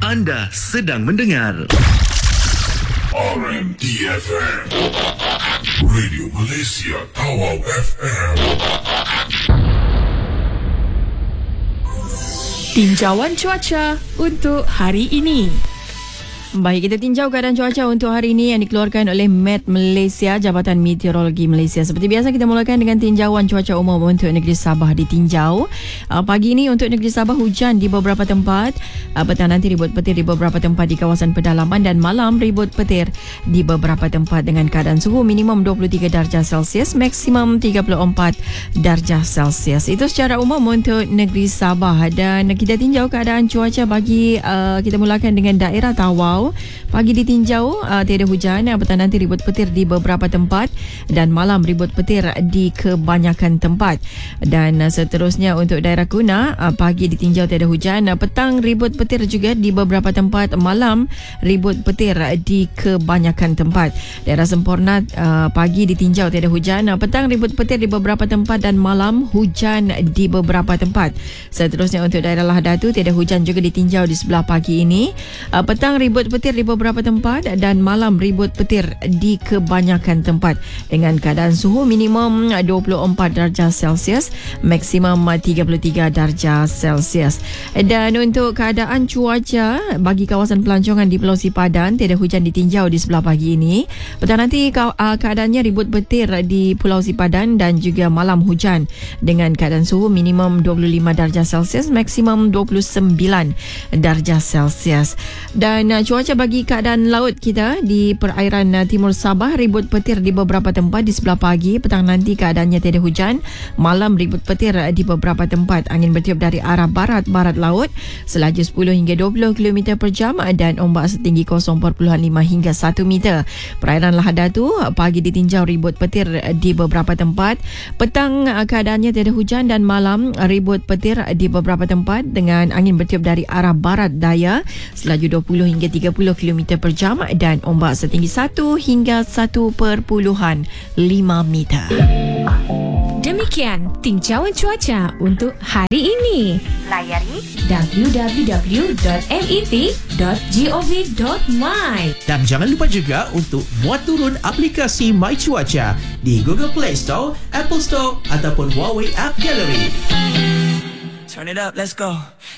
Anda sedang mendengar RMDFM, Radio Malaysia Tawau FM. Tinjauan cuaca untuk hari ini. Baik, kita tinjau keadaan cuaca untuk hari ini yang dikeluarkan oleh Met Malaysia, Jabatan Meteorologi Malaysia. Seperti biasa, kita mulakan dengan tinjauan cuaca umum untuk negeri Sabah ditinjau. Pagi ini untuk negeri Sabah, hujan di beberapa tempat. Petang nanti ribut petir di beberapa tempat di kawasan pedalaman, dan malam ribut petir di beberapa tempat dengan keadaan suhu minimum 23 darjah Celsius, maksimum 34 darjah Celsius. Itu secara umum untuk negeri Sabah. Dan kita tinjau keadaan cuaca bagi kita mulakan dengan daerah Tawau. Pagi ditinjau tiada hujan, petang nanti ribut petir di beberapa tempat, dan malam ribut petir di kebanyakan tempat. Dan seterusnya untuk daerah Kuna, pagi ditinjau tiada hujan, petang ribut petir juga di beberapa tempat, malam ribut petir di kebanyakan tempat. Daerah Semporna, pagi ditinjau tiada hujan, petang ribut petir di beberapa tempat, dan malam hujan di beberapa tempat. Seterusnya untuk daerah Lahadatu, tiada hujan juga ditinjau di sebelah pagi ini. Petang ribut petir di beberapa tempat, dan malam ribut petir di kebanyakan tempat dengan keadaan suhu minimum 24 darjah Celsius, maksimum 33 darjah Celsius. Dan untuk keadaan cuaca bagi kawasan pelancongan di Pulau Sipadan, tiada hujan ditinjau di sebelah pagi ini. Petang nanti keadaannya ribut petir di Pulau Sipadan dan juga malam hujan dengan keadaan suhu minimum 25 darjah Celsius, maksimum 29 darjah Celsius. Dan cuaca bagi keadaan laut kita di perairan timur Sabah, ribut petir di beberapa tempat di sebelah pagi. Petang nanti keadaannya tiada hujan, malam ribut petir di beberapa tempat. Angin bertiup dari arah barat-barat laut selaju 10 hingga 20 km per jam, dan ombak setinggi 0.5 hingga 1 meter. Perairan Lahadatu, pagi ditinjau ribut petir di beberapa tempat. Petang keadaannya tiada hujan, dan malam ribut petir di beberapa tempat dengan angin bertiup dari arah barat daya selaju 20 hingga 30 km per jam, dan ombak setinggi 1 hingga 1.5 meter. Demikian tinjauan cuaca untuk hari ini. Layari www.met.gov.my. Dan jangan lupa juga untuk muat turun aplikasi My Cuaca di Google Play Store, Apple Store ataupun Huawei App Gallery. Turn it up, let's go.